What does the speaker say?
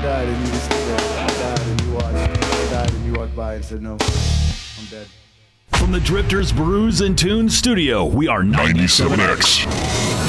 died and you just stood there. I died and you watched. I died and you walked by and said, no, I'm dead. From the Drifters Brews and Tunes studio, we are 97X.